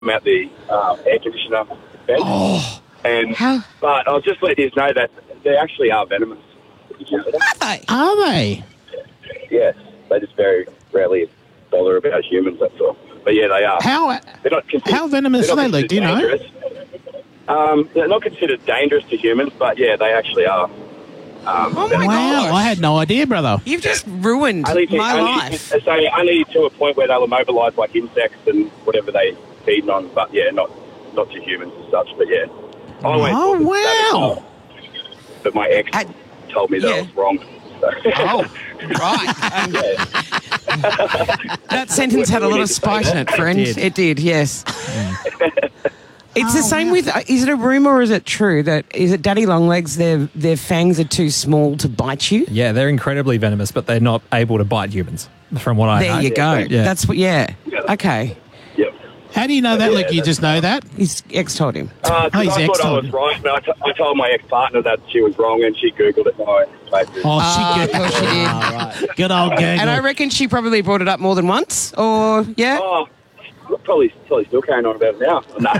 out the air conditioner vent. Oh. But I'll just let you know that they actually are venomous. Did you know that? Are they? Yes. They just very rarely bother about humans, that's all. But yeah, they are. How venomous are they, Luke? Do you know? They're not considered dangerous to humans, but yeah, they actually are. Oh my Wow, I had no idea, brother. You've just ruined my life. So only to a point where they'll immobilise like insects and whatever they feed on, but yeah, not to humans and such. But yeah. Oh, wow. But my ex told me that I was wrong. So. Oh, right. That sentence had a lot of spite in it, friend. It did, yes. It's the same with, is it a rumour or is it true that, is it daddy longlegs, their fangs are too small to bite you? Yeah, they're incredibly venomous, but they're not able to bite humans, from what I know. There you go. Yeah. That's what, okay. Yep. How do you know that, Luke? You just know that? His ex told him. His I ex thought I told was him. right, but I told my ex-partner that she was wrong and she Googled it. Oh, she she did. Right. Good old Google. And I reckon she probably brought it up more than once, or, yeah? Oh, probably still carrying on about it now. No.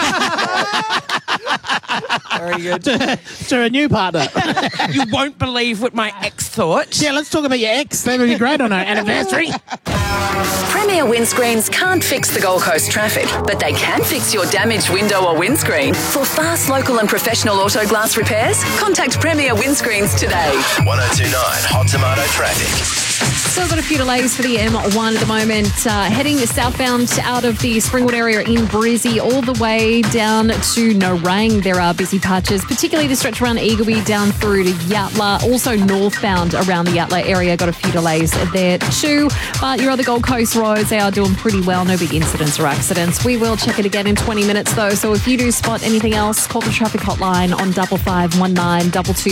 Very good. to a new partner. You won't believe what my ex thought. Yeah, let's talk about your ex. That would be great on our anniversary. Premier Windscreens can't fix the Gold Coast traffic, but they can fix your damaged window or windscreen. For fast, local and professional auto glass repairs, contact Premier Windscreens today. 1029 Hot Tomato Traffic. Still got a few delays for the M1 at the moment. Heading southbound out of the Springwood area in Brizzy all the way down to Nerang. There are busy patches, particularly the stretch around Eagleby down through to Yatala. Also northbound around the Yatala area. Got a few delays there too. But your other Gold Coast roads, they are doing pretty well. No big incidents or accidents. We will check it again in 20 minutes though. So if you do spot anything else, call the traffic hotline on 5519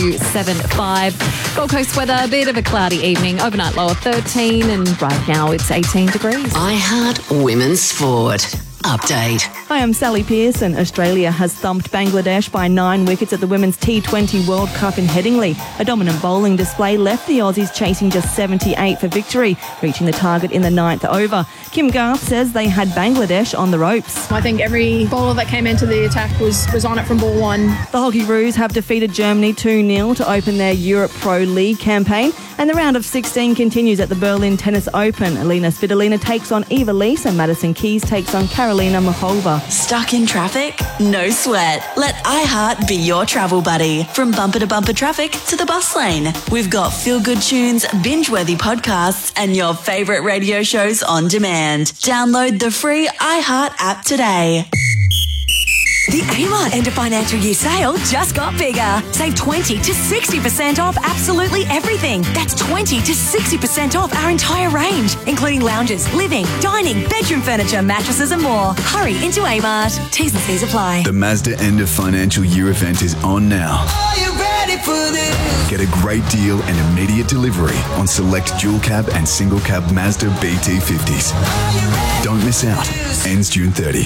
2275. Gold Coast weather, a bit of a cloudy evening. Overnight low of 13 and right now it's 18 degrees. iHeart Women's Sport. Update. Hi, I'm Sally Pearson. Australia has thumped Bangladesh by 9 wickets at the Women's T20 World Cup in Headingley. A dominant bowling display left the Aussies chasing just 78 for victory, reaching the target in the 9th over. Kim Garth says they had Bangladesh on the ropes. I think every bowler that came into the attack was on it from ball one. The Hockeyroos have defeated Germany 2-0 to open their Europe Pro League campaign, and the round of 16 continues at the Berlin Tennis Open. Alina Svitolina takes on Eva Lees and Madison Keys takes on Karolina Muchova. Stuck in traffic? No sweat. Let iHeart be your travel buddy. From bumper to bumper traffic to the bus lane. We've got feel-good tunes, binge-worthy podcasts, and your favourite radio shows on demand. Download the free iHeart app today. The Amart end of financial year sale just got bigger. Save 20 to 60% off absolutely everything. That's 20 to 60% off our entire range, including lounges, living, dining, bedroom furniture, mattresses and more. Hurry into Amart. T's and C's apply. The Mazda end of financial year event is on now. Are you ready for this? Get a great deal and immediate delivery on select dual cab and single cab Mazda BT50s. Don't miss out. Ends June 30.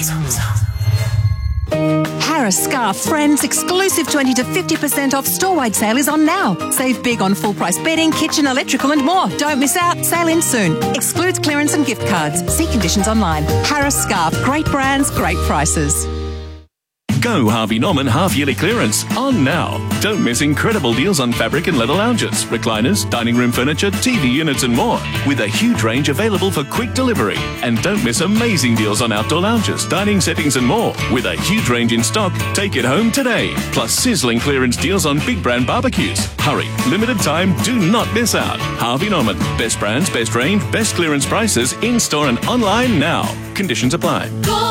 Harris Scarf Friends exclusive 20 to 50% off store-wide sale is on now. Save big on full-price bedding, kitchen, electrical and more. Don't miss out. Sale ends soon. Excludes clearance and gift cards. See conditions online. Harris Scarf. Great brands, great prices. Go Harvey Norman half-yearly clearance on now. Don't miss incredible deals on fabric and leather lounges, recliners, dining room furniture, TV units and more, with a huge range available for quick delivery. And don't miss amazing deals on outdoor lounges, dining settings and more, with a huge range in stock. Take it home today. Plus sizzling clearance deals on big brand barbecues. Hurry, limited time, do not miss out. Harvey Norman, best brands, best range, best clearance prices, in-store and online now. Conditions apply.